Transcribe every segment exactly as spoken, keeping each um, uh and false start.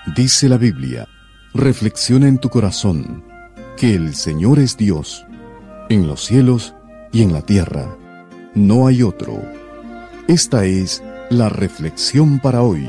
Dice la Biblia, reflexiona en tu corazón, que el Señor es Dios, en los cielos y en la tierra. No hay otro. Esta es la reflexión para hoy.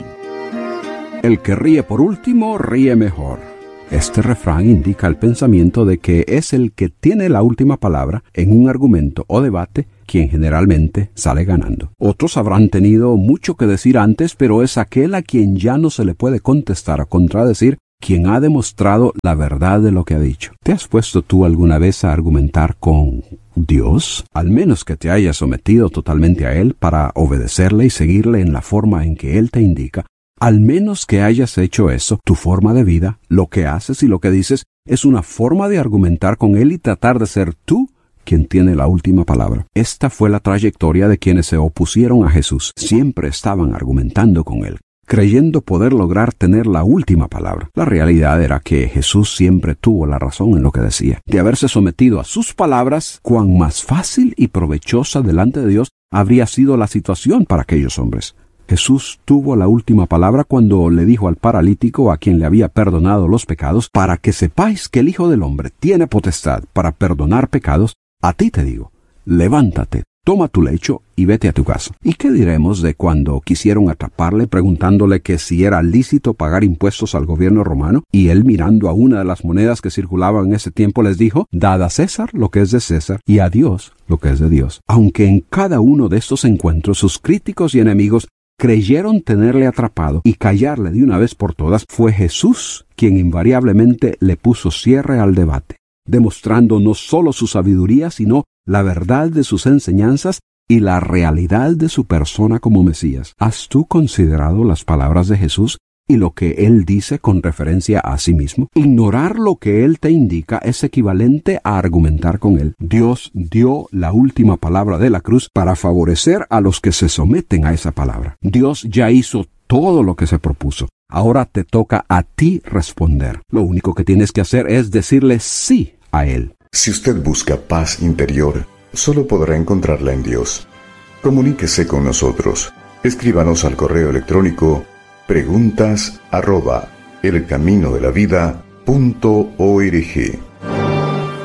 El que ríe por último, ríe mejor. Este refrán indica el pensamiento de que es el que tiene la última palabra en un argumento o debate quien generalmente sale ganando. Otros habrán tenido mucho que decir antes, pero es aquel a quien ya no se le puede contestar o contradecir quien ha demostrado la verdad de lo que ha dicho. ¿Te has puesto tú alguna vez a argumentar con Dios? Al menos que te hayas sometido totalmente a Él para obedecerle y seguirle en la forma en que Él te indica. Al menos que hayas hecho eso, tu forma de vida, lo que haces y lo que dices, es una forma de argumentar con Él y tratar de ser tú quien tiene la última palabra. Esta fue la trayectoria de quienes se opusieron a Jesús. Siempre estaban argumentando con Él, creyendo poder lograr tener la última palabra. La realidad era que Jesús siempre tuvo la razón en lo que decía. De haberse sometido a sus palabras, cuán más fácil y provechosa delante de Dios habría sido la situación para aquellos hombres. Jesús tuvo la última palabra cuando le dijo al paralítico a quien le había perdonado los pecados: para que sepáis que el Hijo del Hombre tiene potestad para perdonar pecados, a ti te digo, levántate, toma tu lecho y vete a tu casa. ¿Y qué diremos de cuando quisieron atraparle preguntándole que si era lícito pagar impuestos al gobierno romano? Y él, mirando a una de las monedas que circulaban en ese tiempo, les dijo: dad a César lo que es de César y a Dios lo que es de Dios. Aunque en cada uno de estos encuentros sus críticos y enemigos creyeron tenerle atrapado y callarle de una vez por todas, fue Jesús quien invariablemente le puso cierre al debate, demostrando no solo su sabiduría, sino la verdad de sus enseñanzas y la realidad de su persona como Mesías. ¿Has tú considerado las palabras de Jesús y lo que Él dice con referencia a sí mismo? Ignorar lo que Él te indica es equivalente a argumentar con Él. Dios dio la última palabra de la cruz para favorecer a los que se someten a esa palabra. Dios ya hizo todo lo que se propuso. Ahora te toca a ti responder. Lo único que tienes que hacer es decirle sí a Él. Si usted busca paz interior, solo podrá encontrarla en Dios. Comuníquese con nosotros. Escríbanos al correo electrónico preguntas arroba elcaminodelavida punto org.